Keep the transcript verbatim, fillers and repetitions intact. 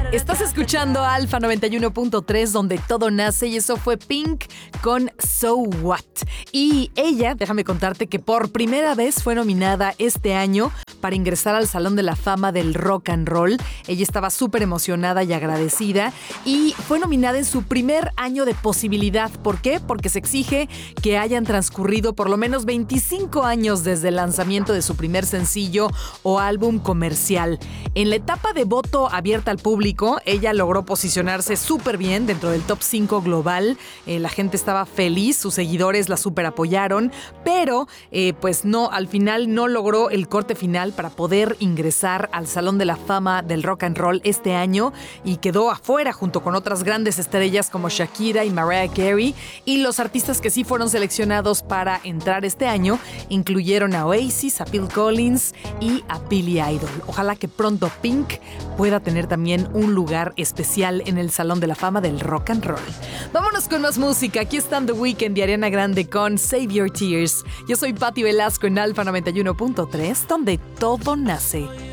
Estás escuchando Alfa noventa y uno punto tres, donde todo nace, y eso fue Pink con So What. Y ella, déjame contarte que por primera vez fue nominada este año para ingresar al Salón de la Fama del Rock and Roll. Ella estaba súper emocionada y agradecida, y fue nominada en su primer año de posibilidad. ¿Por qué? Porque se exige que hayan transcurrido por lo menos veinticinco años desde el lanzamiento de su primer sencillo o álbum comercial. En la etapa de voto abierta al público, ella logró posicionarse súper bien dentro del top cinco global. Eh, la gente estaba feliz, sus seguidores la súper apoyaron, pero eh, pues no, al final no logró el corte final para poder ingresar al Salón de la Fama del Rock and Roll este año, y quedó afuera junto con otras grandes estrellas como Shakira y Mariah Carey. Y los artistas que sí fueron seleccionados para entrar este año incluyeron a Oasis, a Phil Collins y a Billy Idol. Ojalá que pronto Pink pueda tener también un lugar especial en el Salón de la Fama del Rock and Roll. Vámonos con más música. Aquí están The Weeknd y Ariana Grande con Save Your Tears. Yo soy Patti Velasco en Alfa noventa y uno punto tres, donde todo nace.